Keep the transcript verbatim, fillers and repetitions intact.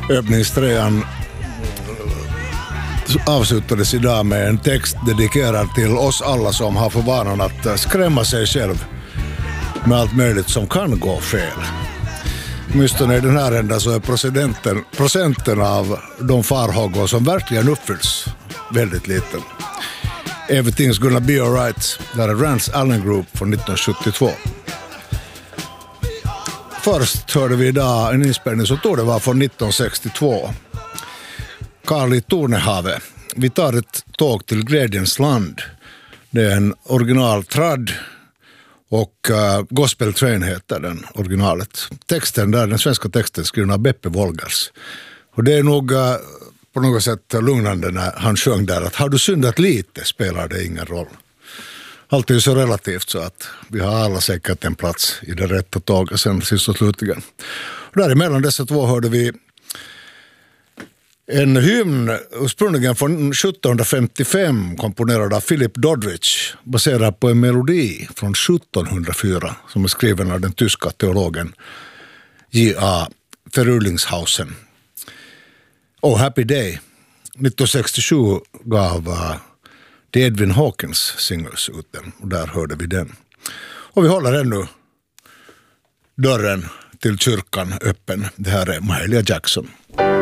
Öppningstrean avslutades idag med en text dedikerad till oss alla som har för vanan att skrämma sig själv med allt möjligt som kan gå fel. Åtminstone i den här ändan så är procenten, procenten av de farhågor som verkligen uppfylls väldigt liten. Everything's gonna be alright. Där är Rance Allen Group från nittonhundrasjuttiotvå. Först hörde vi idag en inspelning som tog det var från nittonhundrasextiotvå. Karl i Tornehavet. Vi tar ett tåg till Glädjens land. Det är en original tradd och uh, Gospel Train heter den originalet. Texten där, den svenska texten skriven av Beppe Wolgers. Och det är nog uh, på något sätt lugnande när han sjöng där att har du syndat lite spelar det ingen roll. Allt är ju så relativt så att vi har alla säkert en plats i det rätta tåget sen sist och slutligen. Och däremellan dessa två hörde vi en hymn ursprungligen från sjuttonhundrafemtiofem komponerad av Philip Doddridge baserad på en melodi från sjuttonhundrafyra som är skriven av den tyska teologen J A Verrullingshausen. Oh Happy Day. nittonhundrasextiosju gav uh, The Edwin Hawkins singles ut den och där hörde vi den. Och vi håller ännu dörren till kyrkan öppen. Det här är Mahalia Jackson.